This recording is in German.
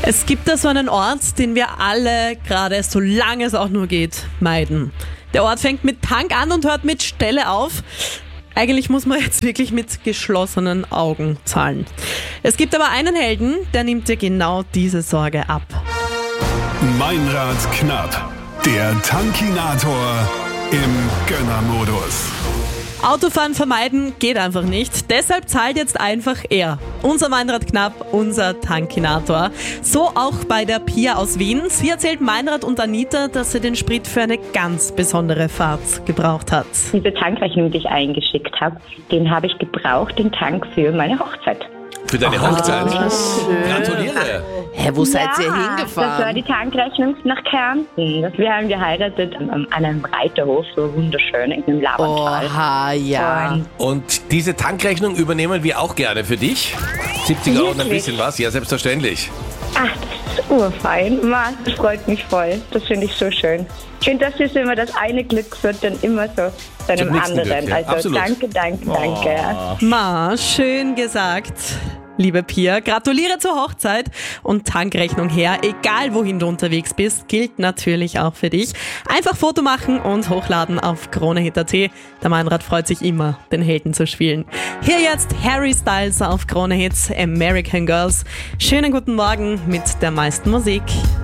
Es gibt da so einen Ort, den wir alle gerade, solange es auch nur geht, meiden. Der Ort fängt mit Tank an und hört mit Stelle auf. Eigentlich muss man jetzt wirklich mit geschlossenen Augen zahlen. Es gibt aber einen Helden, der nimmt dir genau diese Sorge ab. Meinrad Knapp, der Tankinator im Gönnermodus. Autofahren vermeiden geht einfach nicht. Deshalb zahlt jetzt einfach er. Unser Meinrad Knapp, unser Tankinator. So auch bei der Pia aus Wien. Sie erzählt Meinrad und Anita, dass sie den Sprit für eine ganz besondere Fahrt gebraucht hat. Diese Tankrechnung, die ich eingeschickt habe, den habe ich gebraucht, den Tank für meine Hochzeit. Für deine Hochzeit? Schön. Gratuliere. Hä, wo seid ihr Das war hingefahren? die Tankrechnung nach Kärnten. Wir haben geheiratet an einem Reiterhof, so wunderschön, in einem Labertal. Oha, ja. Und diese Tankrechnung übernehmen wir auch gerne für dich. 70 Euro und ein bisschen was, ja selbstverständlich. Ach, das ist urfein. Mann, das freut mich voll. Das finde ich so schön. Ich finde, das ist immer das eine Glück führt dann immer so zu einem Zum nächsten anderen. Glück, ja. Also Absolut. danke. Ma, schön gesagt. Liebe Pia, gratuliere zur Hochzeit und Tankrechnung her. Egal wohin du unterwegs bist, gilt natürlich auch für dich. Einfach Foto machen und hochladen auf KroneHit.at. Der Meinrad freut sich immer, den Helden zu spielen. Hier jetzt Harry Styles auf KroneHit, American Girls. Schönen guten Morgen mit der meisten Musik.